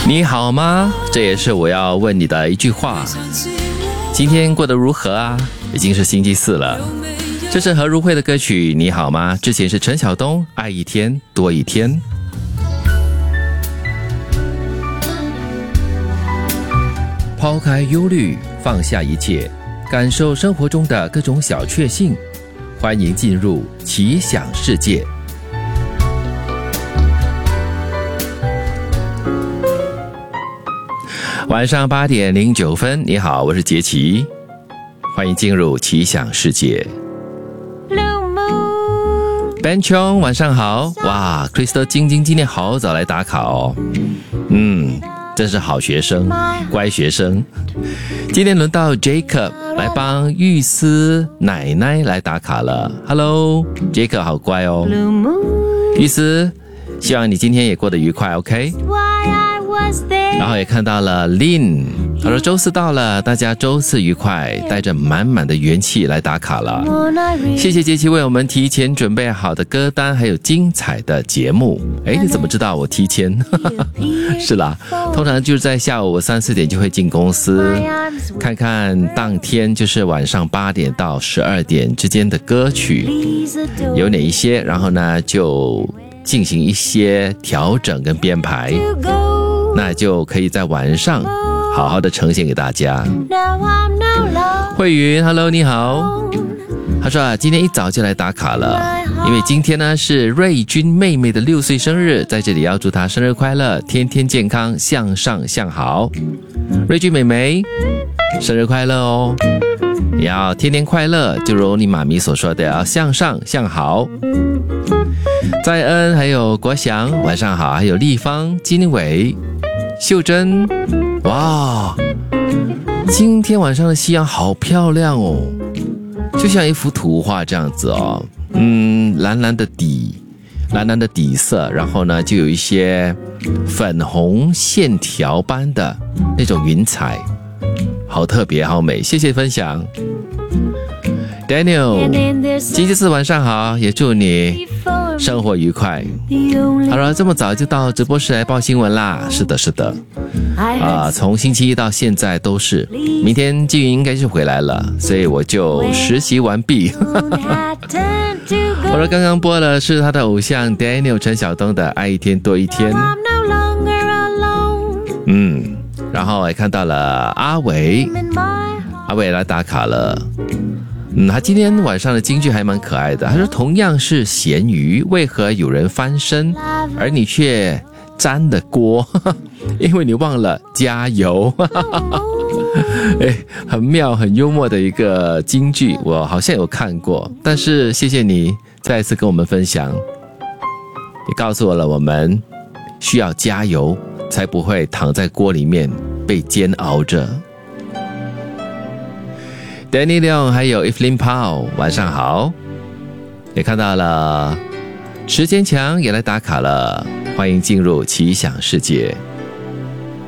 你好吗？这也是我要问你的一句话。今天过得如何啊？已经是星期四了。这是何如慧的歌曲《你好吗》，之前是陈晓东《爱一天多一天》。抛开忧虑，放下一切，感受生活中的各种小确幸。欢迎进入奇想世界。晚上8点09分，你好，我是杰奇，欢迎进入奇想世界。Ben Chong 晚上好，哇 Crystal 晶晶今天好早来打卡哦，真是好学生，乖学生。今天轮到 Jacob 来帮玉思奶奶来打卡了。Hello Jacob 好乖哦。玉思，希望你今天也过得愉快 OK。然后也看到了 Lin， 他说周四到了，大家周四愉快，带着满满的元气来打卡了。谢谢杰奇为我们提前准备好的歌单，还有精彩的节目。你怎么知道我提前？是啦，通常就是在下午3、4点就会进公司，看看当天就是晚上8点到12点之间的歌曲有哪一些，然后呢就进行一些调整跟编排。那就可以在晚上好好的呈现给大家。慧云 Hello 你好，他说今天一早就来打卡了，因为今天呢是瑞君妹妹的6岁生日，在这里要祝她生日快乐，天天健康，向上向好。瑞君妹妹生日快乐哦，也要天天快乐，就如你妈咪所说的，要向上向好。在恩还有国祥晚上好，还有立方金伟秀珍，哇，今天晚上的夕阳好漂亮哦，就像一幅图画这样子哦，蓝蓝的底色，然后呢就有一些粉红线条般的那种云彩，好特别好美，谢谢分享。Daniel 星期四晚上好，也祝你生活愉快。好了，这么早就到直播室来报新闻啦？是的从星期一到现在都是，明天季云应该是回来了，所以我就实习完毕。我说刚刚播的是他的偶像 Daniel 陈晓东的《爱一天多一天》。然后也看到了阿伟来打卡了。他今天晚上的金句还蛮可爱的，他说同样是咸鱼，为何有人翻身而你却沾了锅？因为你忘了加油。很妙很幽默的一个金句，我好像有看过，但是谢谢你再一次跟我们分享，也告诉了我们需要加油才不会躺在锅里面被煎熬着。Danny Leong 还有 Evelyn Pao 晚上好，也看到了池坚强也来打卡了，欢迎进入奇想世界。